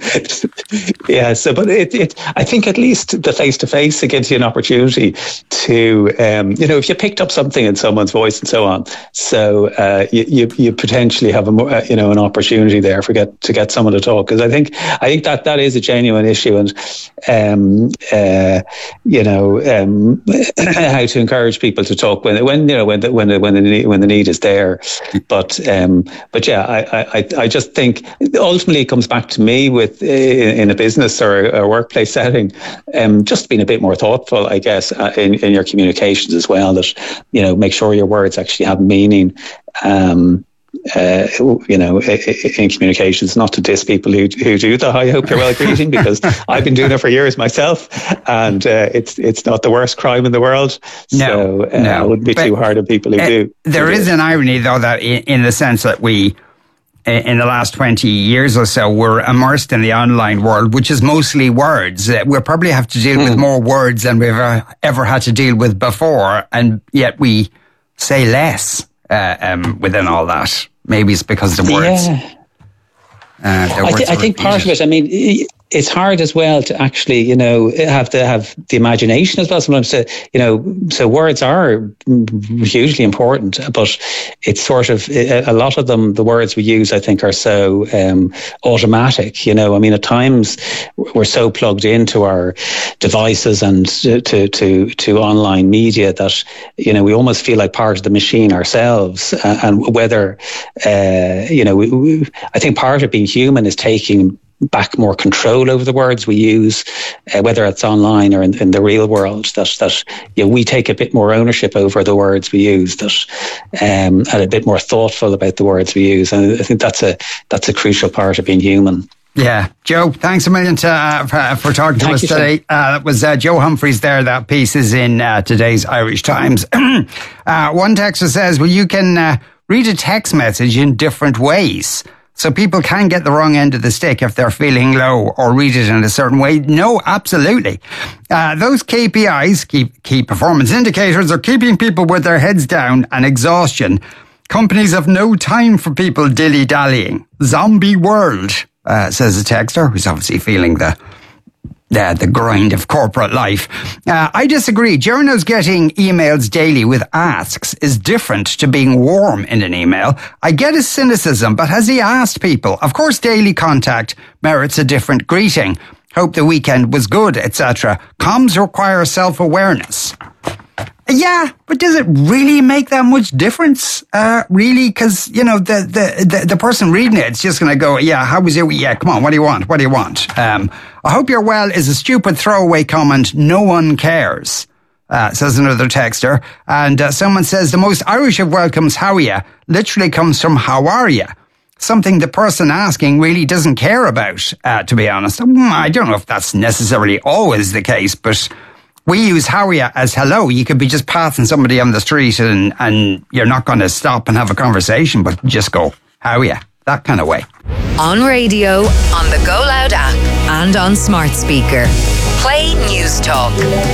yeah, so but it, it, I think at least the face to face, it gives you an opportunity to, um, you know, if you picked up something in someone's voice and so on, so uh, you, you you potentially have a more, uh, you know, an opportunity there for get to get someone to talk, because I think I think that that is a genuine issue, and um, uh, you know, um, how to encourage people to talk when when you know when the, when the, when the need, when the need is there, but. Um, but yeah, I, I, I just think ultimately it comes back to me with in a business or a workplace setting, um, just being a bit more thoughtful, I guess, uh, in, in your communications as well. That, you know, make sure your words actually have meaning. Um, uh, you know, in communications, not to diss people who who do the "I hope you're well" greeting, because I've been doing it for years myself, and uh, it's it's not the worst crime in the world. No, so uh, no. it wouldn't be but too hard on people who uh, do. There who is do. an irony, though, that in, in the sense that we, in the last twenty years or so, we're immersed in the online world, which is mostly words. Uh, we'll probably have to deal mm. with more words than we've ever, ever had to deal with before, and yet we say less uh, um, within all that. Maybe it's because the words. Yeah. Uh, the I, words th- I think part of it, I mean, it's hard as well to actually, you know, have to have the imagination as well. Sometimes, to, you know, so words are hugely important, but it's sort of, a lot of them, the words we use, I think, are so um, automatic. You know, I mean, at times we're so plugged into our devices and to, to, to online media that, you know, we almost feel like part of the machine ourselves. Uh, and whether, uh, you know, we, we, I think part of being human is taking back more control over the words we use, uh, whether it's online or in, in the real world, that, that you know, we take a bit more ownership over the words we use, that um, and a bit more thoughtful about the words we use. And I think that's a that's a crucial part of being human. Yeah. Joe, thanks a million to, uh, for, for talking to Thank us you, today. Uh, that was uh, Joe Humphreys there. That piece is in uh, today's Irish Times. uh, one texter says, well, you can uh, read a text message in different ways. So people can get the wrong end of the stick if they're feeling low or read it in a certain way. No, absolutely. Uh, those K P Is, key, key performance indicators, are keeping people with their heads down and exhaustion. Companies have no time for people dilly-dallying. Zombie world, uh, says a texter who's obviously feeling the The, the grind of corporate life. Uh, I disagree. Journo's getting emails daily with asks is different to being warm in an email. I get his cynicism, but has he asked people? Of course, daily contact merits a different greeting. Hope the weekend was good, et cetera. Comms require self-awareness. Yeah, but does it really make that much difference? Uh, really? Because, you know, the, the, the, the person reading it, it's just going to go, yeah, how was your week? Yeah, come on, what do you want? What do you want? Um, I hope you're well is a stupid throwaway comment. No one cares, uh, says another texter. And uh, someone says the most Irish of welcomes, how are ya, literally comes from how are ya? Something the person asking really doesn't care about, uh, to be honest. I don't know if that's necessarily always the case, but we use how are ya as hello. You could be just passing somebody on the street and, and you're not going to stop and have a conversation, but just go, how are ya? That kind of way. On radio, on the Go Loud app, and on smart speaker. Play News Talk.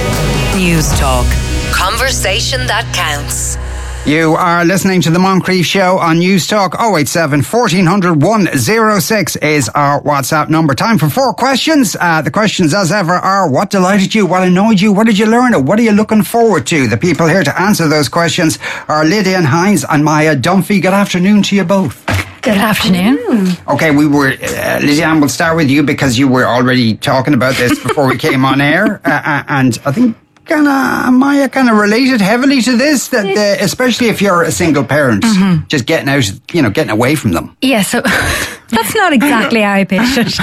News Talk. Conversation that counts. You are listening to the Moncrief Show on News Talk. oh eight seven, fourteen hundred, one oh six is our WhatsApp number. Time for four questions. Uh, the questions, as ever, are what delighted you, what annoyed you, what did you learn, or what are you looking forward to? The people here to answer those questions are Lydia Hines and Maya Dunphy. Good afternoon to you both. Good afternoon. Okay, we were, uh, Lydia, we'll start with you because you were already talking about this before we came on air. Uh, and I think kind of, Maya kind of related heavily to this, that uh, especially if you're a single parent, mm-hmm. just getting out, you know, getting away from them. Yeah, so that's not exactly how I pitched it.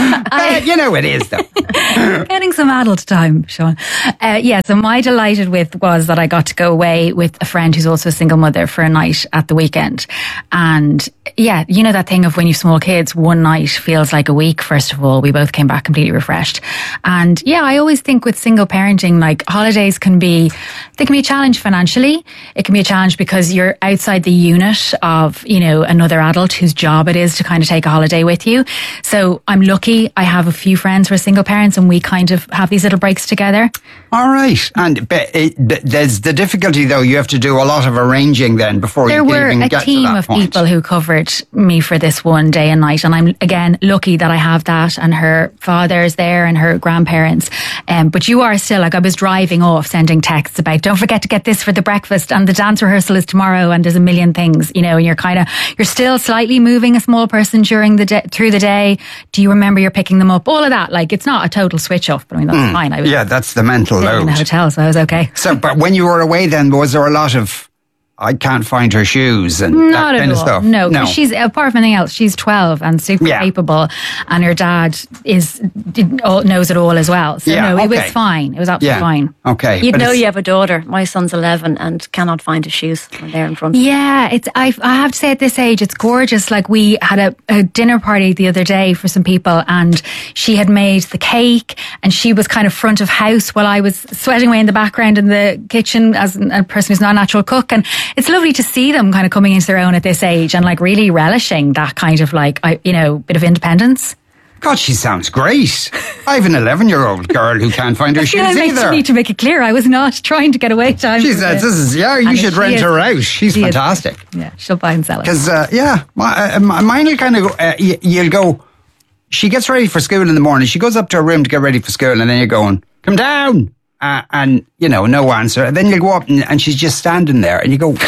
uh, you know it is, though. Getting some adult time, Sean. Uh, yeah, so my delighted with was that I got to go away with a friend who's also a single mother for a night at the weekend. And yeah, you know that thing of when you have small kids, one night feels like a week, first of all. We both came back completely refreshed. And yeah, I always think with single parenting, like holidays can be, they can be a challenge financially. It can be a challenge because you're outside the unit of, you know, another adult whose job it is to kind of take a holiday with you. So I'm lucky I have a few friends who are single parents and we kind of have these little breaks together. All right. And but it, there's the difficulty, though. You have to do a lot of arranging then before there you can even get to that There were a team of point. people who covered me for this one day and night. And I'm, again, lucky that I have that. And her father's there and her grandparents. Um, but you are still, like I was driving off sending texts about, don't forget to get this for the breakfast and the dance rehearsal is tomorrow and there's a million things, you know, and you're kind of, you're still slightly moving a small person during the day, through the day. Do you remember you're picking them up? All of that. Like, it's not a total switch off, but I mean, that's Mm. fine. I was Yeah, that's the mental load. in a hotel, so I was okay. So, but when you were away then, was there a lot of, I can't find her shoes and Not that kind at of all. stuff? No, because she's, apart from anything else, she's twelve and super Yeah. capable, and her dad is did, all, knows it all as well. So Yeah, no, it okay. was fine. It was absolutely Yeah. fine. Okay. You'd but know it's- you have a daughter. My son's eleven and cannot find his shoes when they're in front. Yeah, it's. I, I have to say, at this age, it's gorgeous. Like we had a, a dinner party the other day for some people, and she had made the cake, and she was kind of front of house while I was sweating away in the background in the kitchen as a person who's not a natural cook. And it's lovely to see them kind of coming into their own at this age and like really relishing that kind of like, I, you know, bit of independence. God, she sounds great. I have an eleven-year-old girl who can't find her I shoes feel I either. need to make it clear. I was not trying to get away time. She says, "This is yeah. You And should she rent is- her out. She's she is- fantastic." Yeah, she'll buy and sell it. Because uh, yeah, my, uh, mine will kind of go. Uh, y- you'll go. She gets ready for school in the morning. She goes up to her room to get ready for school, and then you're going, "Come down," uh, and you know, no answer. And then you go up, and, and she's just standing there, and you go.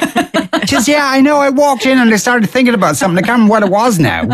Just yeah, I know. I walked in and I started thinking about something. I can't remember what it was now.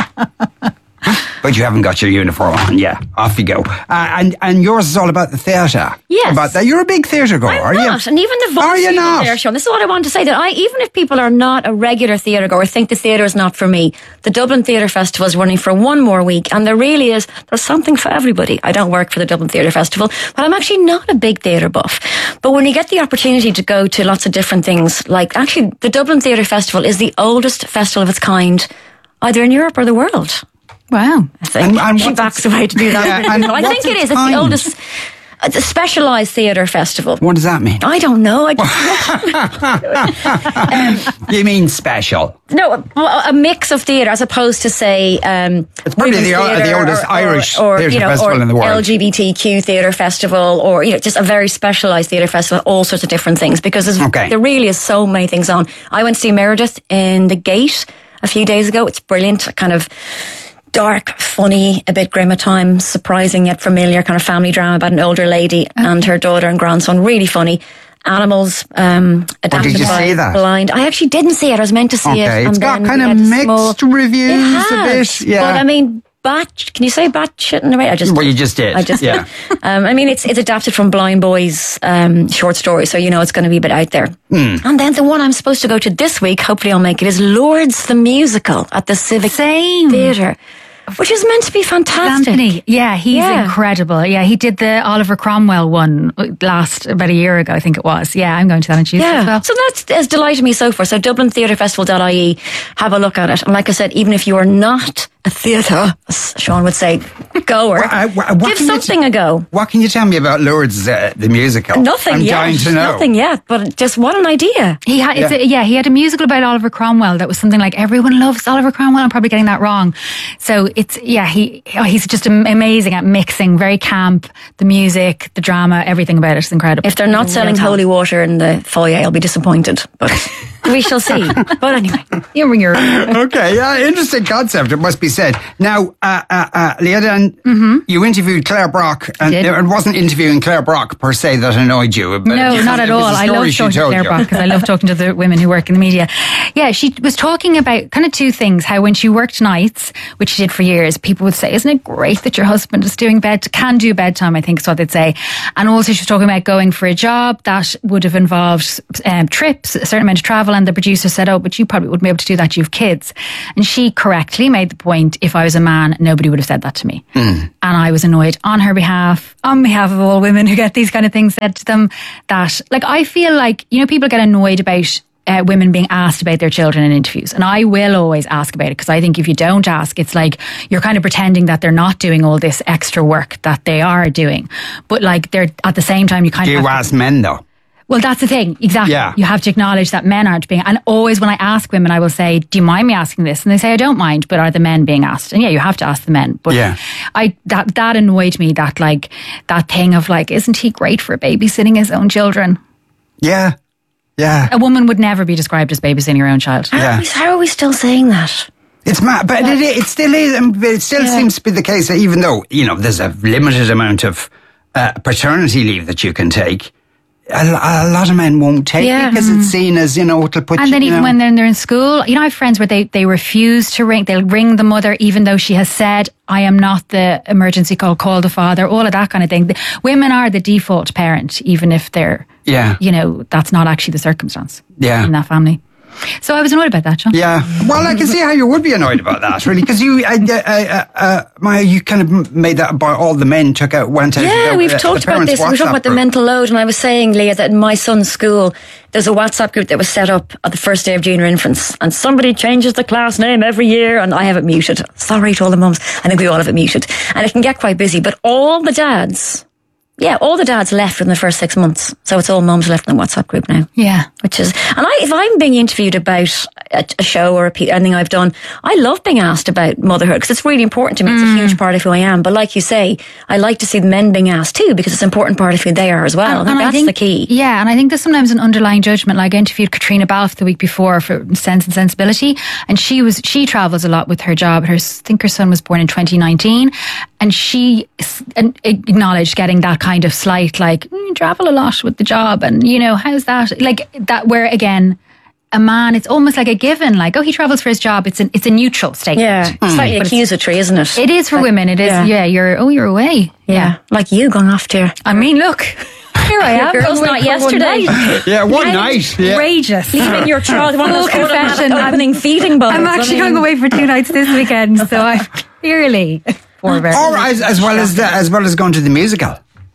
But you haven't got your uniform on. Yeah, off you go. Uh, and and yours is all about the theatre. Yes. About that. You're a big theatre goer, I'm are not, you? and even the voice Are you even not? there, Sean. This is what I want to say. That I, even if people are not a regular theatre goer, think the theatre is not for me. The Dublin Theatre Festival is running for one more week, and there really is. There's something for everybody. I don't work for the Dublin Theatre Festival, but I'm actually not a big theatre buff. But when you get the opportunity to go to lots of different things, like actually, the Dublin Theatre Festival is the oldest festival of its kind, either in Europe or the world. Wow. I think And- and she what's backs it- away to do that. Yeah, and I what's think it its is. It's kind? the oldest. It's a specialised theatre festival. What does that mean? I don't know. I just, You mean special? no, a, a mix of theatre as opposed to say. Um, It's probably women's the o- theatre the oldest or, Irish or, or, theatre you know, festival or in the world. L G B T Q theatre festival, or you know, just a very specialised theatre festival. All sorts of different things because there's, Okay. there really is so many things on. I went to see Meredith in the Gate a few days ago. It's brilliant. Kind of. Dark, funny, a bit grim at times, surprising yet familiar, kind of family drama about an older lady and her daughter and grandson. Really funny. Animals, um, adapted did you by see that? Blind. I actually didn't see it. I was meant to see it. Okay, it's and got then kind we of had a mixed small- reviews It a has, bit, yeah. But I mean, bat. Can you say bat shit in the way? I just. Well, you just did. I just. Yeah. Did. Um, I mean, it's it's adapted from Blind Boy's um, short story, so you know it's going to be a bit out there. Mm. And then the one I'm supposed to go to this week, hopefully I'll make it, is Lourdes the musical at the Civic Same. Theatre. which is meant to be fantastic. Anthony, yeah, he's Yeah. incredible. Yeah, he did the Oliver Cromwell one last, about a year ago, I think it was. Yeah, I'm going to that on Tuesday Yeah, as well. so that's has delighted me so far. So Dublin Theatre Festival dot I E, have a look at it. And like I said, even if you are not a theatre, as Sean would say, goer, Well, I- wha- what give can you something a go. What can you tell me about Lourdes, uh, the musical? Nothing I'm yet. dying to know. Nothing yet, but just what an idea. He had, it's Yeah. a, yeah, he had a musical about Oliver Cromwell that was something like "Everyone Loves Oliver Cromwell." I'm probably getting that wrong. So it's yeah, he oh, he's just am- amazing at mixing, very camp, the music, the drama, everything about it is incredible. If they're not selling holy water in the foyer, I'll be disappointed. But we shall see. But anyway, you bring your Okay, yeah, interesting concept, it must be said. Now, uh, uh, uh, Leodan, you interviewed Claire Brock, and Did. it wasn't interviewing Claire Brock per se that annoyed you. But No, it not was- at it was all. the I story love she talking to told Claire you. Brock because I love talking to the women who work in the media. Yeah, she was talking about kind of two things. How when she worked nights, which she did for years, people would say, "Isn't it great that your husband is doing bed can do bedtime?" I think is what they'd say. And also, she was talking about going for a job that would have involved um, trips, a certain amount of travel. And the producer said, "Oh, but you probably wouldn't be able to do that. You have kids." And she correctly made the point: if I was a man, nobody would have said that to me. And I was annoyed on her behalf, on behalf of all women who get these kind of things said to them, that, like, I feel like, you know, people get annoyed about uh, women being asked about their children in interviews. And I will always ask about it, because I think if you don't ask, it's like you're kind of pretending that they're not doing all this extra work that they are doing. But, like, they're at the same time, you kind Do of you have to- ask men, though? well, that's the thing. Exactly. Yeah. You have to acknowledge that men aren't being, and always when I ask women, I will say, "Do you mind me asking this?" And they say, "I don't mind," but are the men being asked? And yeah, you have to ask the men. But Yeah. I, that, that annoyed me, that like, that thing of like, isn't he great for babysitting his own children? Yeah. Yeah. A woman would never be described as babysitting her own child. how, Yeah. are we, how are we still saying that? It's mad, but it, it still is. um, but It still Yeah. seems to be the case that even though, you know, there's a limited amount of uh, paternity leave that you can take, a, lo- a lot of men won't take Yeah. it because it's seen as, you know, it'll put And you, then you even know, when they're, they're in school, you know, I have friends where they, they refuse to ring, they'll ring the mother even though she has said, "I am not the emergency call, call the father," all of that kind of thing. The, women are the default parent, even if they're, Yeah. you know, that's not actually the circumstance Yeah. in that family. So I was annoyed about that, John. Yeah, well, I can see how you would be annoyed about that, really, because you, uh, uh, uh, uh, Maya, you kind of made that about all the men took out, went out. Yeah, of the, we've uh, talked the about parents' this. We were talking WhatsApp about the group. mental load, and I was saying, Leah, that in my son's school, there's a WhatsApp group that was set up at the first day of junior infants, and somebody changes the class name every year, and I have it muted. Sorry to all the mums. I think we all have it muted. And it can get quite busy, but all the dads, yeah, all the dads left in the first six months. So it's all mums left in the WhatsApp group now. Yeah. Which is, and I, if I'm being interviewed about a, a show or a, pe- anything I've done, I love being asked about motherhood because it's really important to me. It's a huge part of who I am. But like you say, I like to see the men being asked too because it's an important part of who they are as well. And- I think and I that's think- the key. Yeah, and I think there's sometimes an underlying judgment. Like I interviewed Katrina Balfe the week before for Sense and Sensibility, and she was she travels a lot with her job. Her I think her son was born in twenty nineteen, and she s- and acknowledged getting that kind of slight like "Mm, you travel a lot with the job, and you know how's that like that where again. A man, it's almost like a given, like, oh, he travels for his job. It's an, it's a neutral statement. Yeah, slightly But it's- accusatory, isn't it? It is for Like, women. It is, yeah. yeah, you're, oh, you're away. Yeah, like you going off to. I mean, look, here I am. Your girls' going night away for one yesterday. night. Yeah, one night. Yeah. Outrageous. Leaving your child one of those Full confession. I'm- opening feeding bowls. I'm actually I mean, going away for two nights this weekend, so I'm clearly poor very Or as, as well as the, as well as going to the musical.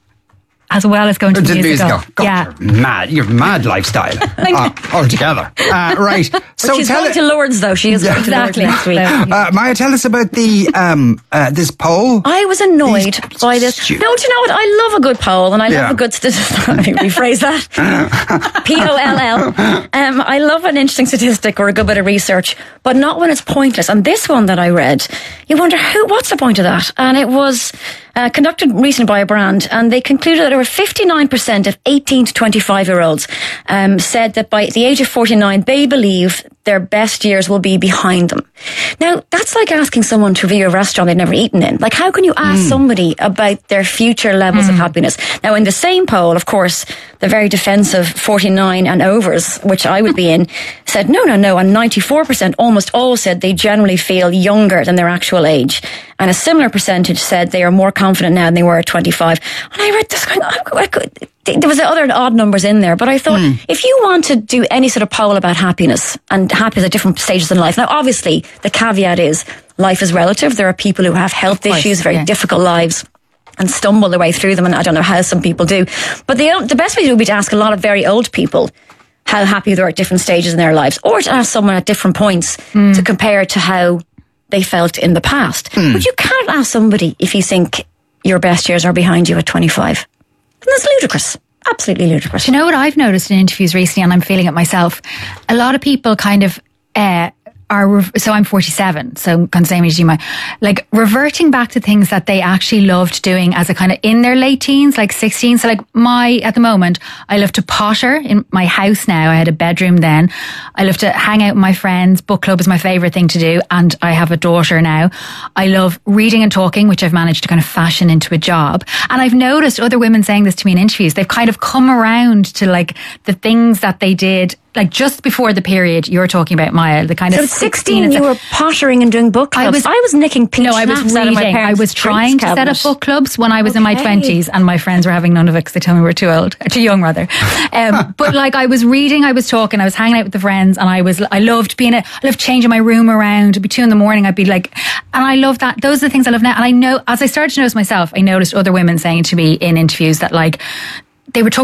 as well as going to the, The musical. God, Yeah. you're mad. You're mad lifestyle uh, altogether. Uh, right. So she's tell going it, to Lourdes though. She is Yeah. going to Lourdes Exactly. next week. uh, Maya, tell us about the um uh, this poll. I was annoyed These- by this. stupid. No, do you know what? I love a good poll and I love Yeah. a good statistic. Let me rephrase that. P O L L. Um, I love an interesting statistic or a good bit of research, but not when it's pointless. And this one that I read, you wonder who, what's the point of that? And it was uh, conducted recently by a brand, and they concluded that over fifty-nine percent of eighteen to twenty-five year olds um, said that by the age of forty-nine, they believe their best years will be behind them. Now, that's like asking someone to review a restaurant they've never eaten in. Like, how can you ask somebody about their future levels of happiness? Now, in the same poll, of course, the very defensive forty-nine and overs, which I would be in, said no, no, no. And ninety-four percent almost all said they generally feel younger than their actual age. And a similar percentage said they are more confident now than they were at twenty-five. And I read this going, I could, there was other odd numbers in there, but I thought if you want to do any sort of poll about happiness and happiness at different stages in life, now obviously the caveat is life is relative. There are people who have health course, issues, very yeah. difficult lives, and stumble their way through them, and I don't know how some people do. But the, the best way would be to ask a lot of very old people how happy they are at different stages in their lives, or to ask someone at different points mm. to compare to how they felt in the past. Mm. But you can't ask somebody if you think your best years are behind you at twenty-five. And that's ludicrous. Absolutely ludicrous. Do you know what I've noticed in interviews recently, and I'm feeling it myself? A lot of people kind of uh, are, so I'm forty-seven, so kind of same age as you might, like reverting back to things that they actually loved doing as a kind of in their late teens, like sixteen. So like my, at the moment, I love to potter in my house now. I had a bedroom then. I love to hang out with my friends. Book club is my favourite thing to do. And I have a daughter now. I love reading and talking, which I've managed to kind of fashion into a job. And I've noticed other women saying this to me in interviews. They've kind of come around to like the things that they did like just before the period you're talking about, Maya, the kind so of sixteen, you were pottering and doing book clubs. I was, I was nicking pink No, I was schnapps out of my reading. I parents' was trying to cabinet. set up book clubs when I was okay. in my twenties, and my friends were having none of it because they told me we were too old, too young rather. Um, but like I was reading, I was talking, I was hanging out with the friends, and I was, I loved being, a, I loved changing my room around. It'd be two in the morning. I'd be like, and I love that. Those are the things I love now. And I know, as I started to notice myself, I noticed other women saying to me in interviews that like, they were talking